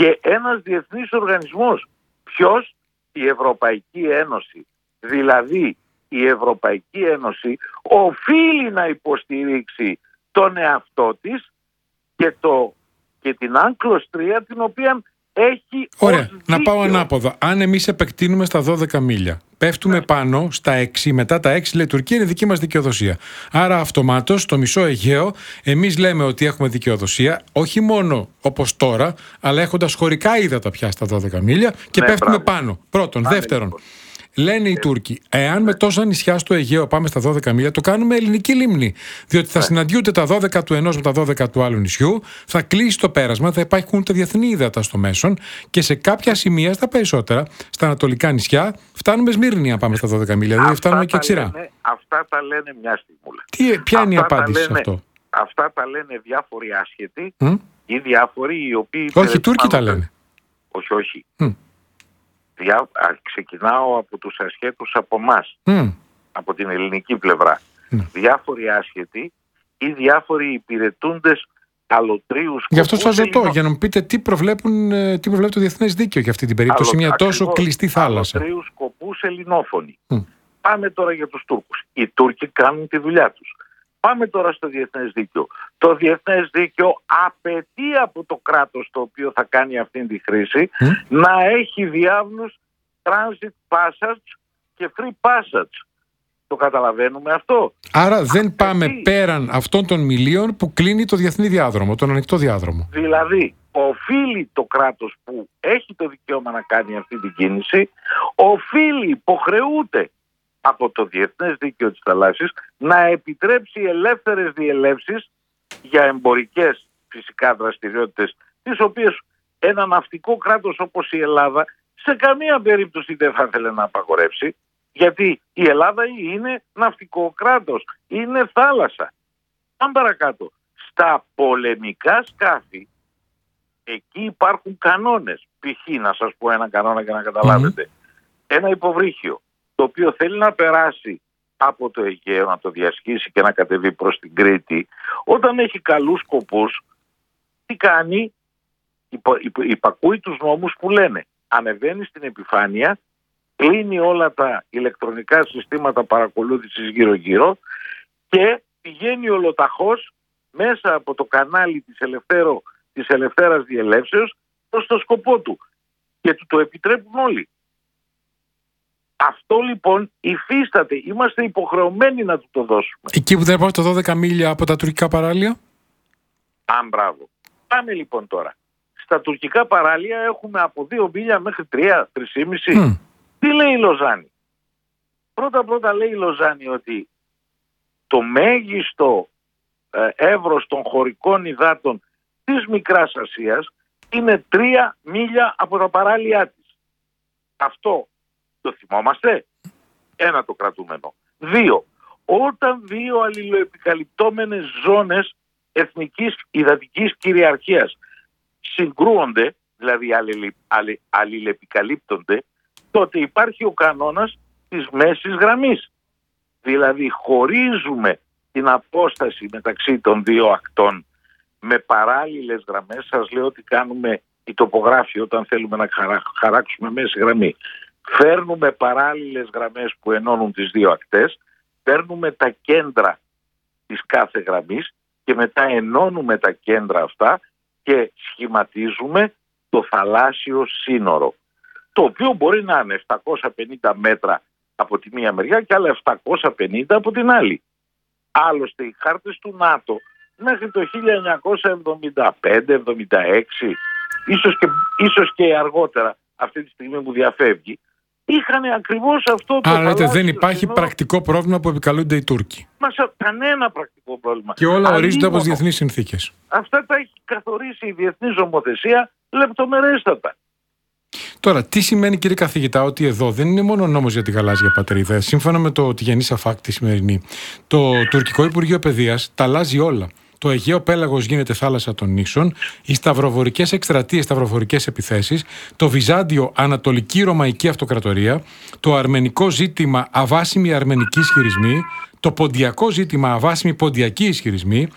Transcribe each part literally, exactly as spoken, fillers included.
και ένας διεθνής οργανισμός. Ποιος? Η Ευρωπαϊκή Ένωση. Δηλαδή η Ευρωπαϊκή Ένωση οφείλει να υποστηρίξει τον εαυτό της και, το, και την Άγκλος τρία, την οποία έχει. Ωραία, να πάω ανάποδα. Αν εμείς επεκτείνουμε στα δώδεκα μίλια, πέφτουμε ναι. πάνω στα έξι, μετά τα έξι λέει Τουρκία, είναι δική μας δικαιοδοσία. Άρα αυτομάτως στο μισό Αιγαίο εμείς λέμε ότι έχουμε δικαιοδοσία, όχι μόνο όπως τώρα, αλλά έχοντας χωρικά ύδατα πια στα δώδεκα μίλια και ναι, πέφτουμε μπράβο. πάνω. Πρώτον. Πάμε, δεύτερον, λοιπόν. Λένε οι Τούρκοι, εάν με τόσα νησιά στο Αιγαίο πάμε στα δώδεκα μίλια, το κάνουμε ελληνική λίμνη. Διότι θα συναντιούνται τα δώδεκα του ενός με τα δώδεκα του άλλου νησιού, θα κλείσει το πέρασμα, θα υπάρχουν τα διεθνή ύδατα στο μέσον και σε κάποια σημεία, στα περισσότερα, στα ανατολικά νησιά, φτάνουμε Σμύρνη αν πάμε στα δώδεκα μίλια. Δηλαδή φτάνουμε και Ξηρά. Λένε, αυτά τα λένε μια στιγμούλα. Τι, ποια είναι η απάντηση λένε, σε αυτό? Αυτά τα λένε διάφοροι άσχετοι mm? ή διάφοροι οι οποίοι. Όχι, οι Τούρκοι τα λένε. Όχι, όχι. Mm. Διά, ξεκινάω από τους ασχέτους από εμάς, mm. από την ελληνική πλευρά. Mm. Διάφοροι άσχετοι ή διάφοροι υπηρετούντες αλωτρίους σκοπούς. Γι' αυτό σας ρωτώ, για να μου πείτε τι, προβλέπουν, τι προβλέπει το διεθνές δίκαιο για αυτή την περίπτωση, Αλλο, μια τόσο ακριβώς, κλειστή θάλασσα. Αλωτρίους σκοπούς ελληνόφωνοι. Mm. Πάμε τώρα για τους Τούρκους. Οι Τούρκοι κάνουν τη δουλειά τους. Πάμε τώρα στο διεθνές δίκαιο. Το διεθνές δίκαιο απαιτεί από το κράτος το οποίο θα κάνει αυτή τη χρήση mm. να έχει διάβλους transit passage και free passage. Το καταλαβαίνουμε αυτό? Άρα δεν απαιτεί. Πάμε πέραν αυτών των μιλίων που κλείνει το διεθνή διάδρομο, τον ανοιχτό διάδρομο. Δηλαδή, οφείλει το κράτος που έχει το δικαίωμα να κάνει αυτή την κίνηση, οφείλει, υποχρεούται από το διεθνές δίκαιο της θαλάσσης να επιτρέψει ελεύθερες διελεύσεις για εμπορικές φυσικά δραστηριότητες, τις οποίες ένα ναυτικό κράτος όπως η Ελλάδα σε καμία περίπτωση δεν θα ήθελε να απαγορεύσει, γιατί η Ελλάδα είναι ναυτικό κράτος, είναι θάλασσα. Αν παρακάτω, στα πολεμικά σκάφη εκεί υπάρχουν κανόνες. Π.χ. να σας πω ένα κανόνα για να καταλάβετε. Mm-hmm. Ένα υποβρύχιο το οποίο θέλει να περάσει από το Αιγαίο, να το διασχίσει και να κατεβεί προς την Κρήτη, όταν έχει καλούς σκοπούς, τι κάνει? Υπα, υπα, υπακούει τους νόμους που λένε ανεβαίνει στην επιφάνεια, κλείνει όλα τα ηλεκτρονικά συστήματα παρακολούθησης γύρω-γύρω και πηγαίνει ολοταχώς μέσα από το κανάλι της, ελευθέρω, της ελευθέρας διελεύσεως προς το σκοπό του. Και του το επιτρέπουν όλοι. Αυτό λοιπόν υφίσταται. Είμαστε υποχρεωμένοι να του το δώσουμε. Εκεί που δεν υπάρχει το δώδεκα μίλια από τα τουρκικά παράλια. Αν μπράβο. Πάμε λοιπόν τώρα. Στα τουρκικά παράλια έχουμε από δύο μίλια μέχρι τρία, τρία και μισό. Mm. Τι λέει η Λοζάνη? Πρώτα πρώτα λέει η Λοζάνη ότι το μέγιστο ε, εύρος των χωρικών υδάτων της Μικράς Ασίας είναι τρία μίλια από τα παράλια της. Αυτό το θυμόμαστε? Ένα το κρατούμενο. Δύο, όταν δύο αλληλοεπικαλυπτόμενες ζώνες εθνικής υδατικής κυριαρχίας συγκρούονται, δηλαδή αλληλε, αλλη, αλληλεπικαλύπτονται, τότε υπάρχει ο κανόνας της μέσης γραμμής. Δηλαδή χωρίζουμε την απόσταση μεταξύ των δύο ακτών με παράλληλες γραμμές. Σας λέω ότι κάνουμε η τοπογράφη όταν θέλουμε να χαρά, χαράξουμε μέση γραμμή. Φέρνουμε παράλληλες γραμμές που ενώνουν τις δύο ακτές, παίρνουμε τα κέντρα της κάθε γραμμής και μετά ενώνουμε τα κέντρα αυτά και σχηματίζουμε το θαλάσσιο σύνορο, το οποίο μπορεί να είναι επτακόσια πενήντα μέτρα από τη μία μεριά και άλλα επτακόσια πενήντα από την άλλη. Άλλωστε οι χάρτες του ΝΑΤΟ μέχρι το χίλια εννιακόσια εβδομήντα πέντε εβδομήντα έξι, ίσως και, ίσως και αργότερα, αυτή τη στιγμή που διαφεύγει, είχαν ακριβώς αυτό το. Άρα λέτε, δεν υπάρχει σύνορο. Πρακτικό πρόβλημα που επικαλούνται οι Τούρκοι. Μα κανένα πρακτικό πρόβλημα. Και όλα ορίζονται από τις διεθνείς συνθήκες. Αυτά τα έχει καθορίσει η διεθνής νομοθεσία λεπτομερέστατα. Τώρα, τι σημαίνει, κύριε καθηγητά, ότι εδώ δεν είναι μόνο νόμος για τη γαλάζια πατρίδα. Σύμφωνα με το τη Γενής Αφάκ τη σημερινή, το τουρκικό Υπουργείο Παιδείας τα αλλάζει όλα. Το Αιγαίο πέλαγος γίνεται θάλασσα των νήσων, οι σταυροβορικές εκστρατείες, σταυροφορικές επιθέσεις, το Βυζάντιο ανατολική ρωμαϊκή αυτοκρατορία, το αρμενικό ζήτημα αβάσιμη αρμενική ισχυρισμοί, το ποντιακό ζήτημα αβάσιμη ποντιακή ισχυρισμοί,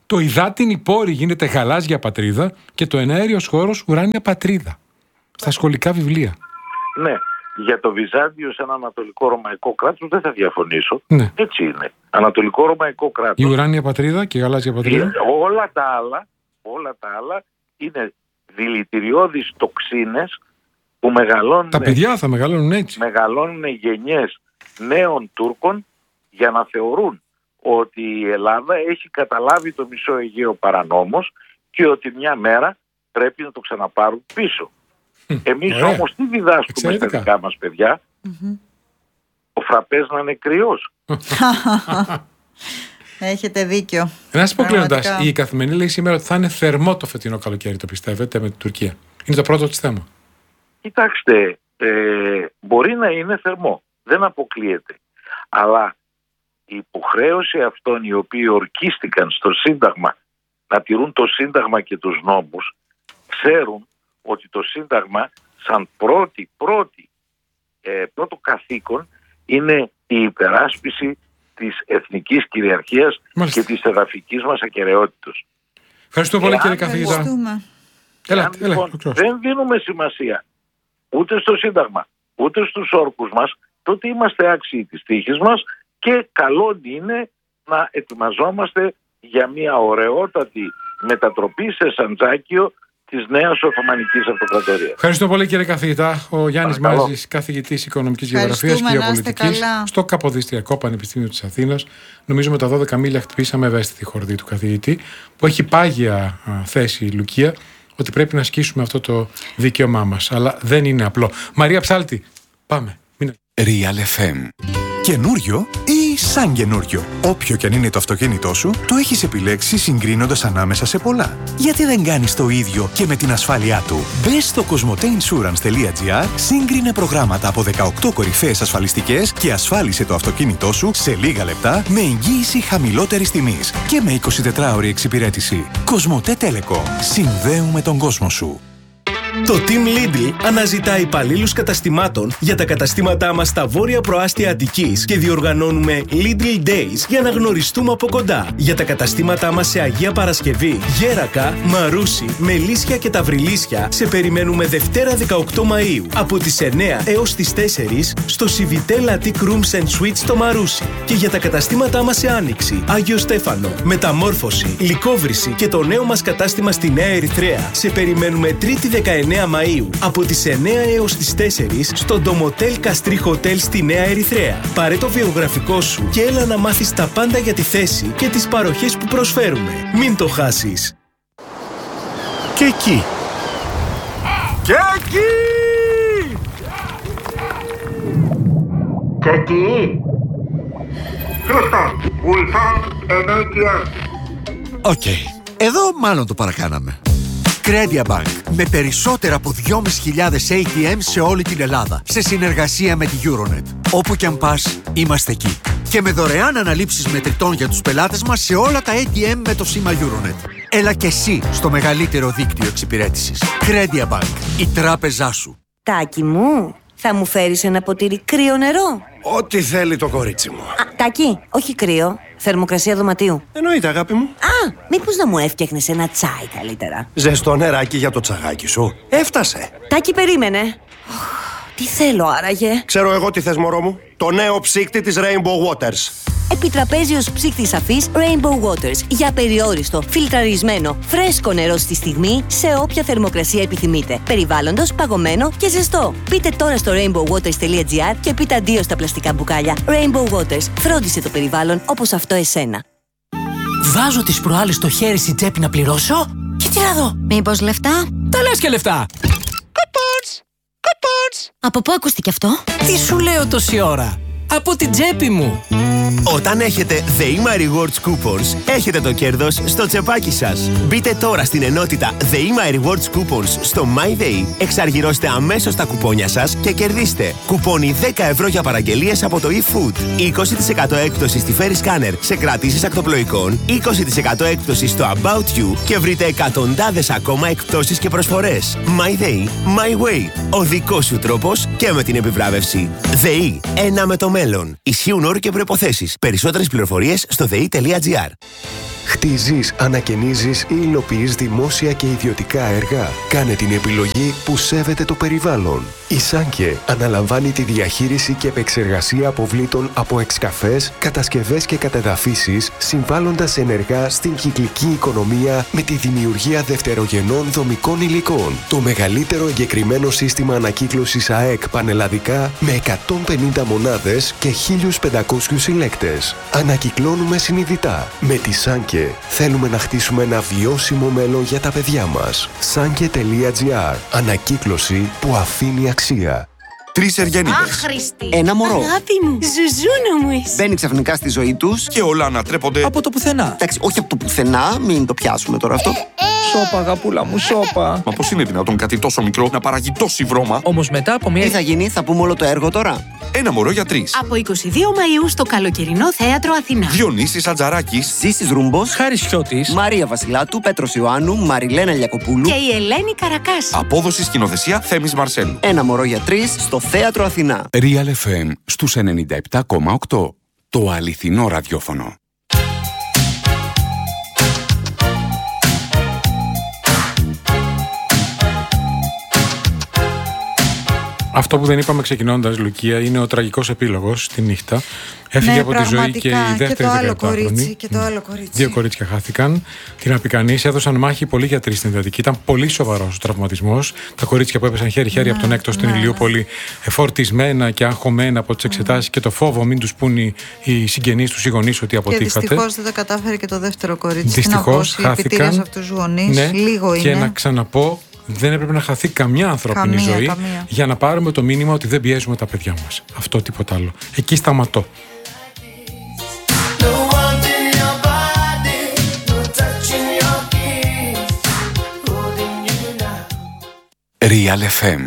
Το υδάτινη πόρη γίνεται γαλάζια πατρίδα και το εναέριος χώρος ουράνια πατρίδα. Στα σχολικά βιβλία. Ναι. Για το Βυζάντιο σε ένα ανατολικό ρωμαϊκό κράτος δεν θα διαφωνήσω. Ναι. Έτσι είναι. Ανατολικό ρωμαϊκό κράτος. Η ουράνια πατρίδα και η γαλάζια πατρίδα. Όλα τα άλλα, όλα τα άλλα είναι δηλητηριώδεις τοξίνες που μεγαλώνουν. Τα παιδιά θα μεγαλώνουν έτσι. Μεγαλώνουν γενιές νέων Τούρκων για να θεωρούν ότι η Ελλάδα έχει καταλάβει το μισό Αιγαίο παρανόμως και ότι μια μέρα πρέπει να το ξαναπάρουν πίσω. Εμείς Ωραία. όμως τι διδάσκουμε Εξαιρετικά. στα δικά μας παιδιά? Mm-hmm. Ο φραπές να είναι κρυός. Έχετε δίκιο. Να σας πω κλείνοντας, η Καθημερινή λέει σήμερα ότι θα είναι θερμό το φετινό καλοκαίρι, το πιστεύετε, με την Τουρκία? Είναι το πρώτο της θέμα. Κοιτάξτε, ε, μπορεί να είναι θερμό, δεν αποκλείεται. Αλλά η υποχρέωση αυτών οι οποίοι ορκίστηκαν στο Σύνταγμα να τηρούν το Σύνταγμα και τους νόμους, ξέρουν ότι το Σύνταγμα σαν πρώτη, πρώτη, ε, πρώτο καθήκον είναι η υπεράσπιση της εθνικής κυριαρχίας Μάλιστα. και της εδαφικής μας ακεραιότητας. Ευχαριστώ πολύ κύριε καθηγητά. Έλα, έλα, λοιπόν, δεν δίνουμε σημασία ούτε στο Σύνταγμα, ούτε στους όρκους μας, τότε είμαστε άξιοι της τύχης μας και καλό είναι να ετοιμαζόμαστε για μια ωραιότατη μετατροπή σε Σαντζάκιο της νέας Οθωμανικής Αυτοκρατορίας. Ευχαριστώ πολύ κύριε καθηγητά. Ο Γιάννης Μάζης, καθηγητής Οικονομικής Γεωγραφίας και Γεωπολιτικής στο Καποδιστριακό Πανεπιστήμιο της Αθήνας. Νομίζω με τα δώδεκα μίλια χτυπήσαμε ευαίσθητη χορδή του καθηγητή, που έχει πάγια α, θέση η Λουκία, ότι πρέπει να ασκήσουμε αυτό το δικαίωμά μας. Αλλά δεν είναι απλό. Μαρία Ψάλτη, πάμε. Real εφ εμ. Καινούριο ή σαν καινούριο? Όποιο κι αν είναι το αυτοκίνητό σου, το έχεις επιλέξει συγκρίνοντας ανάμεσα σε πολλά. Γιατί δεν κάνεις το ίδιο και με την ασφάλειά του? Μπες στο κοσμοτέινσουρανς τελεία τζι άρ, σύγκρινε προγράμματα από δεκαοκτώ κορυφαίες ασφαλιστικές και ασφάλισε το αυτοκίνητό σου σε λίγα λεπτά με εγγύηση χαμηλότερης τιμής και με εικοσιτετράωρη εξυπηρέτηση. Κοσμοτέ Telecom. Συνδέουμε τον κόσμο σου. Το Team Lidl αναζητά υπαλλήλους καταστημάτων για τα καταστήματά μας στα βόρεια προάστια Αττικής και διοργανώνουμε Lidl Days για να γνωριστούμε από κοντά. Για τα καταστήματά μας σε Αγία Παρασκευή, Γέρακα, Μαρούσι, Μελίσια και Ταυριλίσια σε περιμένουμε Δευτέρα δεκαοκτώ Μαΐου από τις εννιά έως τις τέσσερις στο Civitel Attic Rooms and Suites στο Μαρούσι. Και για τα καταστήματά μας σε Άνοιξη, Άγιο Στέφανο, Μεταμόρφωση, Λυκόβρηση και το νέο μας κατάστημα στη Νέα Ερυθρέα σε περιμένουμε Τρίτη δεκαεννέα Μαΐου από τις εννιά έως τις τέσσερις στο Ντομοτέλ Καστρί Χοτέλ στη Νέα Ερυθρέα. Πάρε το βιογραφικό σου και έλα να μάθεις τα πάντα για τη θέση και τις παροχές που προσφέρουμε. Μην το χάσεις. Και εκεί. Και εκεί. Και εκεί. Χρήστο, we found an έι τι εμ. Οκ. Εδώ μάλλον το παρακάναμε. Crediabank, με περισσότερα από δυόμισι χιλιάδες έι τι εμ σε όλη την Ελλάδα, σε συνεργασία με τη Euronet. Όπου κι αν πας, είμαστε εκεί. Και με δωρεάν αναλήψεις μετρητών για τους πελάτες μας σε όλα τα έι τι εμ με το σήμα Euronet. Έλα και εσύ στο μεγαλύτερο δίκτυο εξυπηρέτησης. Crediabank, η τράπεζά σου. Τάκη μου, θα μου φέρεις ένα ποτήρι κρύο νερό? Ό,τι θέλει το κορίτσι μου. Α, Τάκη, όχι κρύο. Θερμοκρασία δωματίου. Εννοείται, αγάπη μου. Α, μήπως να μου έφτιαχνες ένα τσάι καλύτερα? Ζεστό νεράκι για το τσαγάκι σου. Έφτασε. Τάκη, περίμενε. Τι θέλω άραγε? Ξέρω εγώ τι θες, μωρό μου. Το νέο ψύκτη της Rainbow Waters. Επιτραπέζιος ψύκτης αφής Rainbow Waters. Για περιόριστο, φιλτραρισμένο, φρέσκο νερό στη στιγμή, σε όποια θερμοκρασία επιθυμείτε. Περιβάλλοντος, παγωμένο και ζεστό. Μπείτε τώρα στο rainbow waters τελεία τζι άρ και πείτε αντίο στα πλαστικά μπουκάλια. Rainbow Waters. Φρόντισε το περιβάλλον όπως αυτό εσένα. Βάζω τις προάλλες το χέρι στην τσέπη να πληρώσω και τι να δω? Μήπως λεφτά? Τα λες και λεφτά. Coupons! Coupons! Από πού ακούστηκε αυτό? Τι σου λέω τόση ώρα? Από την τσέπη μου. Όταν έχετε The My Rewards Coupons, έχετε το κέρδος στο τσεπάκι σας. Μπείτε τώρα στην ενότητα The My Rewards Coupons στο MyDay, εξαργυρώστε αμέσως τα κουπόνια σας και κερδίστε κουπόνι δέκα ευρώ για παραγγελίες από το eFood, είκοσι τοις εκατό έκπτωση στη Ferry Scanner σε κρατήσεις ακτοπλοϊκών, είκοσι τοις εκατό έκπτωση στο About You και βρείτε εκατοντάδες ακόμα εκπτώσεις και προσφορές. MyDay, My Way. Ο δικός σου τρόπος και με την επιβράβευση. ΔΕΗ. Ένα με το μέλλον. Ισχύουν όροι και προϋποθέσεις. Περισσότερες πληροφορίες στο δε ι τελεία τζι άρ. Χτίζεις, ανακαινίζεις ή υλοποιείς δημόσια και ιδιωτικά έργα. Κάνε την επιλογή που σέβεται το περιβάλλον. Η Σάνκε αναλαμβάνει τη διαχείριση και επεξεργασία αποβλήτων από εξκαφές, κατασκευές και κατεδαφίσεις, συμβάλλοντας ενεργά στην κυκλική οικονομία με τη δημιουργία δευτερογενών δομικών υλικών. Το μεγαλύτερο εγκεκριμένο σύστημα ανακύκλωσης ΑΕΚ πανελλαδικά με εκατόν πενήντα μονάδες και χίλιους πεντακόσιους συλλέκτες. Ανακυκλώνουμε συνειδητά. Με τη Σάνκε θέλουμε να χτίσουμε ένα βιώσιμο μέλλον για τα παιδιά μας. Σάνκε τελεία τζι άρ. Ανακύκλωση που αφήνει αξία. Τρεις Εργένιδες. Άχρηστη. Ένα μωρό. Αγάπη μου. Ζουζούνα μου είσαι. Μπαίνει ξαφνικά στη ζωή τους και όλα ανατρέπονται από το πουθενά. Εντάξει, όχι από το πουθενά, μην το πιάσουμε τώρα αυτό. Σώπα, αγαπούλα μου, σώπα. Μα πώς είναι δυνατόν κάτι τόσο μικρό να παράγει τόση βρώμα? Όμως μετά από μία. Τι θα γίνει, θα πούμε όλο το έργο τώρα. Ένα μωρό για τρεις. Από εικοστή δεύτερη Μαΐου στο καλοκαιρινό θέατρο Αθηνά. Διονύσης Ατζαράκης, Ζήσης Ρούμπος, Χάρης Χιώτης, Μαρία Βασιλάτου, Πέτρος Ιωάννου, Μαριλένα Λιακοπούλου και η Ελένη Καρακάση. Απόδοση σκηνοθεσία Θέμης Μαρσέλου. Ένα μωρό για τρεις στο θέατρο Αθηνά. Real εφ εμ στους ενενήντα επτά κόμμα οκτώ. Το αληθινό ραδιόφωνο. Αυτό που δεν είπαμε ξεκινώντας, Λουκία, είναι ο τραγικός επίλογος τη νύχτα. Έφυγε ναι, από τη ζωή και η δεύτερη δεκαεπτάχρονη. Και το άλλο κορίτσι. Δύο κορίτσια χάθηκαν. Την απικανής έδωσαν μάχη πολλοί γιατροί στην εντατική. Ήταν πολύ σοβαρός ο τραυματισμός. Τα κορίτσια που έπεσαν χέρι-χέρι ναι, από τον έκτο στην ναι, Ηλιούπολη, εφορτισμένα και αγχωμένα από τις εξετάσεις mm. και το φόβο μην τους πούν οι, οι συγγενείς τους, οι γονείς ότι αποτύχατε. Και δυστυχώς δεν τα κατάφερε και το δεύτερο κορίτσι. Δυστυχώς χάθηκαν. Αυτούς τους γονείς. Ναι, λίγο είναι. Και να ξαναπώ. Δεν έπρεπε να χαθεί καμιά ανθρώπινη καμία, ζωή καμία. για να πάρουμε το μήνυμα ότι δεν πιέζουμε τα παιδιά μας. Αυτό τίποτα άλλο. Εκεί σταματώ. Real εφ εμ.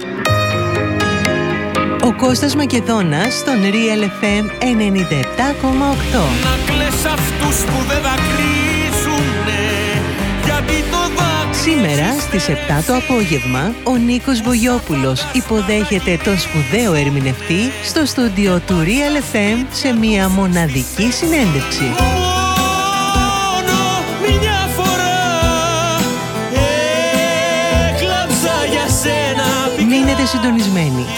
Ο Κώστας Μακεδόνας στον Real εφ εμ ενενήντα επτά κόμμα οκτώ. Να κλαις αυτούς που δεν δακρύζουνε, γιατί το Σήμερα στις επτά το απόγευμα, ο Νίκος Βογιόπουλος υποδέχεται τον σπουδαίο ερμηνευτή στο στούντιο του Real εφ εμ σε μια μοναδική συνέντευξη. Μόνο μια φορά έκλαψα για σένα. Μείνετε συντονισμένοι.